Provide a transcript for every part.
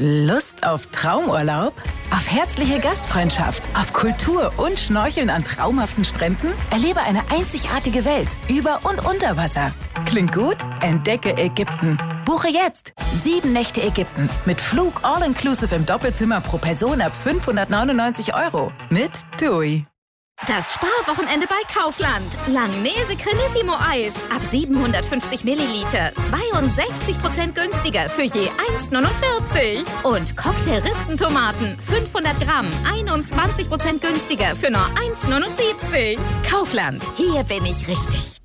Lust auf Traumurlaub? Auf herzliche Gastfreundschaft? Auf Kultur und Schnorcheln an traumhaften Stränden? Erlebe eine einzigartige Welt über und unter Wasser. Klingt gut? Entdecke Ägypten. Buche jetzt 7 Nächte Ägypten mit Flug all-inclusive im Doppelzimmer pro Person ab 599 € mit TUI. Das Sparwochenende bei Kaufland. Langnese Cremissimo Eis. Ab 750 Milliliter. 62% günstiger für je 1,49. Und Cocktail-Rispentomaten. 500 Gramm. 21% günstiger für nur 1,79. Kaufland. Hier bin ich richtig.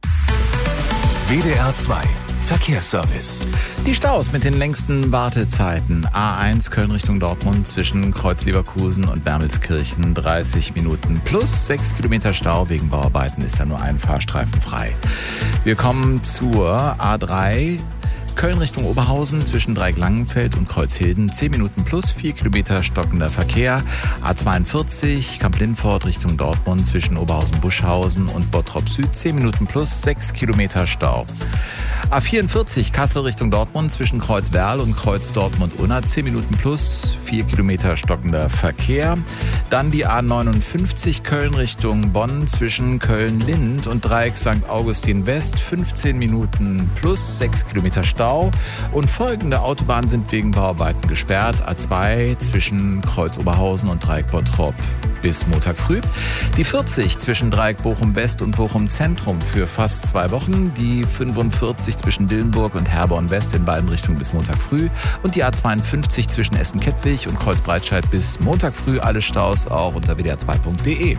WDR 2 Verkehrsservice. Die Staus mit den längsten Wartezeiten. A1 Köln Richtung Dortmund zwischen Kreuz-Leverkusen und Wermelskirchen 30 Minuten plus 6 Kilometer Stau. Wegen Bauarbeiten ist da nur ein Fahrstreifen frei. Wir kommen zur A3 Köln Richtung Oberhausen zwischen Dreieck-Langenfeld und Kreuzhilden 10 Minuten plus 4 Kilometer stockender Verkehr. A42 Kamp-Lindfort Richtung Dortmund zwischen Oberhausen-Buschhausen und Bottrop Süd 10 Minuten plus 6 Kilometer Stau. A44 Kassel Richtung Dortmund zwischen Kreuz-Werl und Kreuz-Dortmund-Unna 10 Minuten plus 4 Kilometer stockender Verkehr. Dann die A59 Köln Richtung Bonn zwischen Köln-Lind und Dreieck St. Augustin West 15 Minuten plus 6 Kilometer Stau. Und folgende Autobahnen sind wegen Bauarbeiten gesperrt. A2 zwischen Kreuz-Oberhausen und Dreieck Bottrop bis Montag früh. Die 40 zwischen Dreieck Bochum West und Bochum Zentrum für fast 2 Wochen. Die 45 zwischen Dillenburg und Herborn West in beiden Richtungen bis Montag früh. Und die A52 zwischen Essen-Kettwig und Kreuz-Breitscheid bis Montag früh. Alle Staus auch unter wdr2.de.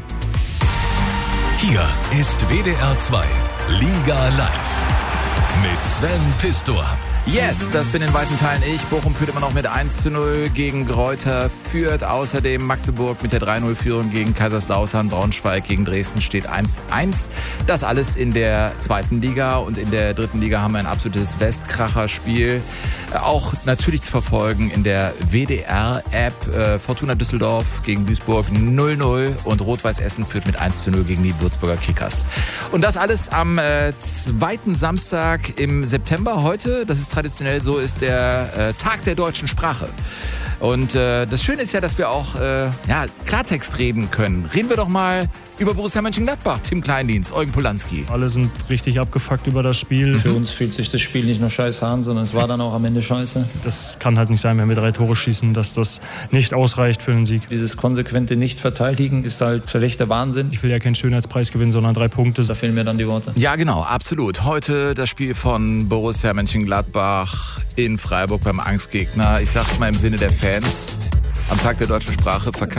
Hier ist WDR 2 Liga Live mit Sven Pistor. Yes, das bin in weiten Teilen ich. Bochum führt immer noch mit 1:0 gegen Greuther Fürth. Außerdem Magdeburg mit der 3:0-Führung gegen Kaiserslautern. Braunschweig gegen Dresden steht 1:1. Das alles in der 2. Liga. Und in der 3. Liga haben wir ein absolutes Westkracher-Spiel. Auch natürlich zu verfolgen in der WDR-App. Fortuna Düsseldorf gegen Duisburg 0:0. Und Rot-Weiß Essen führt mit 1:0 gegen die Würzburger Kickers. Und das alles am 2. Samstag im September. Heute, das ist traditionell so, ist der Tag der deutschen Sprache. Und das Schöne ist ja, dass wir auch Klartext reden können. Reden wir doch mal über Borussia Mönchengladbach. Tim Kleindienst, Eugen Polanski. Alle sind richtig abgefuckt über das Spiel. Für uns fühlt sich das Spiel nicht nur scheiße an, sondern es war dann auch am Ende scheiße. Das kann halt nicht sein, wenn wir 3 Tore schießen, dass das nicht ausreicht für einen Sieg. Dieses konsequente Nicht-Verteidigen ist halt schlechter Wahnsinn. Ich will ja keinen Schönheitspreis gewinnen, sondern 3 Punkte. Da fehlen mir dann die Worte. Ja, genau, absolut. Heute das Spiel von Borussia Mönchengladbach in Freiburg beim Angstgegner. Ich sag's mal im Sinne der Fans. Am Tag der deutschen Sprache